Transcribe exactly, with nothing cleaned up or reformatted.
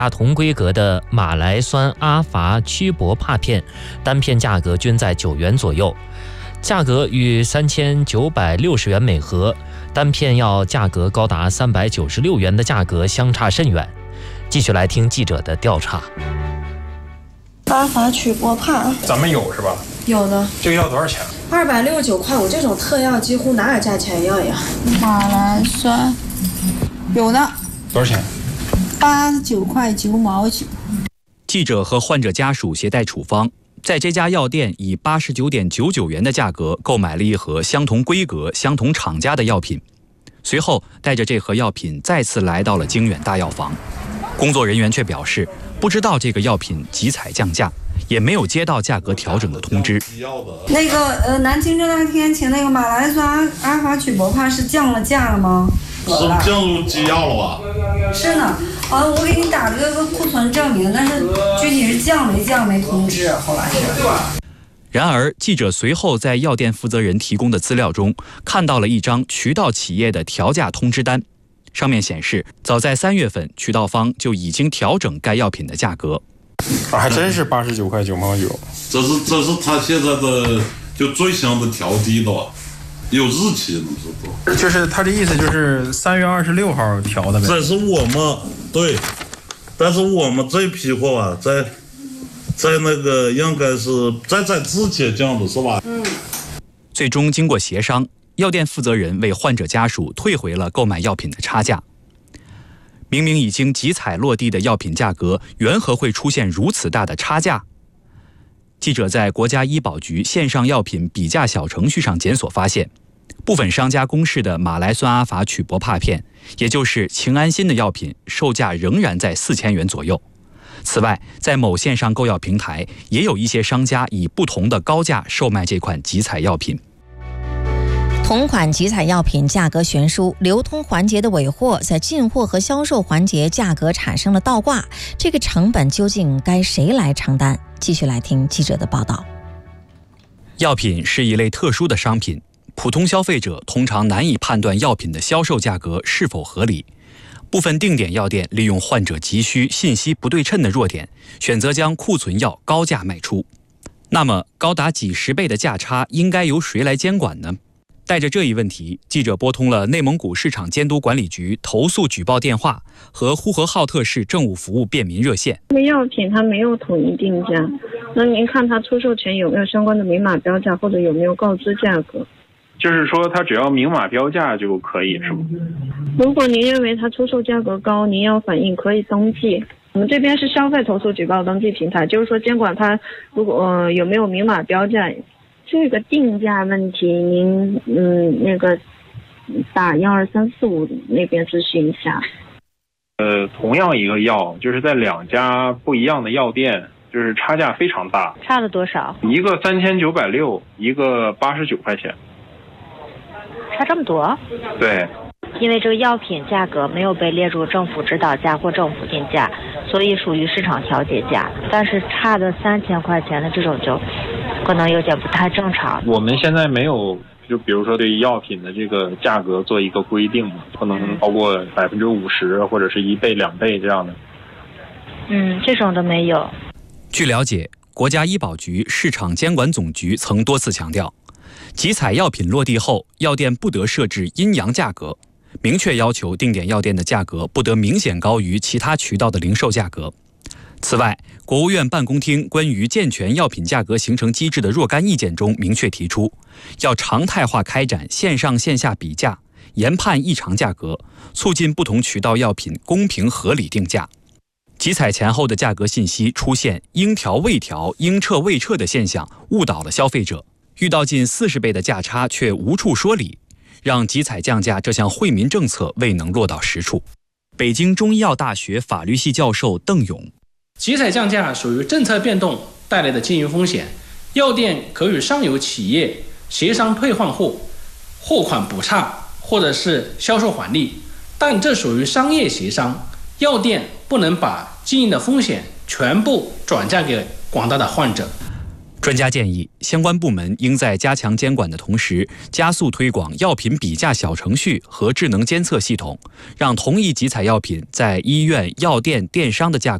同规格的马来酸阿伐曲博帕片，单片价格均在九元左右，价格与三千九百六十元每盒，单片要价格高达三百九十六元的价格相差甚远。继续来听记者的调查。 阿伐曲博帕， 咱们有是吧？ 有的。 这个要多少钱？ 二百六十九块，我这种特药几乎哪点价钱一样呀。 马来酸，有的。 多少钱？ 八十九块九毛九。 记者和患者家属携带处方，在这家药店以八十九点九九元的价格购买了一盒相同规格、相同厂家的药品。随后，带着这盒药品再次来到了京远大药房，工作人员却表示不知道这个药品集采降价，也没有接到价格调整的通知。 那个呃，南京这两天请那个马来酸阿法曲博帕是降了价了吗？ 是降入基药了吧？ 是呢，啊，我给你打了个库存证明，但是具体是降没降没通知，后来是。 然而，记者随后在药店负责人提供的资料中看到了一张渠道企业的调价通知单，上面显示，早在三月份，渠道方就已经调整该药品的价格。 啊，还真是八十九块九毛九。 这是这是他现在的就最香的调低的，有日期能知道。 就是他的意思就是三月二十六号调的呗。 这是我们对，但是我们这批货啊，在在那个应该是在在之前降的是吧？嗯。 最终经过协商，药店负责人为患者家属退回了购买药品的差价。明明已经集采落地的药品价格，缘何会出现如此大的差价？记者在国家医保局线上药品比价小程序上检索发现，部分商家公示的马来酸阿法曲博帕片，也就是庆安心的药品，售价仍然在四千元左右。此外，在某线上购药平台，也有一些商家以不同的高价售卖这款集采药品。 同款集采药品价格悬殊，流通环节的尾货在进货和销售环节价格产生了倒挂，这个成本究竟该谁来承担？继续来听记者的报道。 药品是一类特殊的商品，普通消费者通常难以判断药品的销售价格是否合理。部分定点药店利用患者急需、信息不对称的弱点，选择将库存药高价卖出。那么，高达几十倍的价差应该由谁来监管呢？带着这一问题，记者拨通了内蒙古市场监督管理局投诉举报电话和呼和浩特市政务服务便民热线。 这个药品它没有统一定价，那您看它出售前有没有相关的明码标价，或者有没有告知价格？ 就是说，它只要明码标价就可以，是吗？ 如果您认为它出售价格高，您要反映可以登记。我们这边是消费投诉举报登记平台，就是说监管它如果、呃、有没有明码标价。这个定价问题，您嗯那个打幺二三四五那边咨询一下。 呃，同样一个药，就是在两家不一样的药店，就是差价非常大。 差了多少？ 一个三千九百六，一个八十九块钱。 差这么多？ 对。 因为这个药品价格没有被列入政府指导价或政府定价，所以属于市场调节价。但是差的三千块钱的这种就可能有点不太正常。 我们现在没有，就比如说对药品的这个价格做一个规定，不能超过百分之五十或者是一倍、两倍这样的。 嗯，这种都没有。 据了解，国家医保局市场监管总局曾多次强调，集采药品落地后，药店不得设置阴阳价格，明确要求定点药店的价格不得明显高于其他渠道的零售价格。此外，国务院办公厅关于健全药品价格形成机制的若干意见中明确提出，要常态化开展线上线下比价，研判异常价格，促进不同渠道药品公平合理定价。集采前后的价格信息出现应调未调、应撤未撤的现象，误导了消费者，遇到近四十倍的价差却无处说理，让集采降价这项惠民政策未能落到实处。北京中医药大学法律系教授邓勇， 集采降价属于政策变动带来的经营风险，药店可与上游企业协商退换货、货款补差或者是销售返利，但这属于商业协商，药店不能把经营的风险全部转嫁给广大的患者。 专家建议，相关部门应在加强监管的同时，加速推广药品比价小程序和智能监测系统，让同一集采药品在医院、药店、电商的价格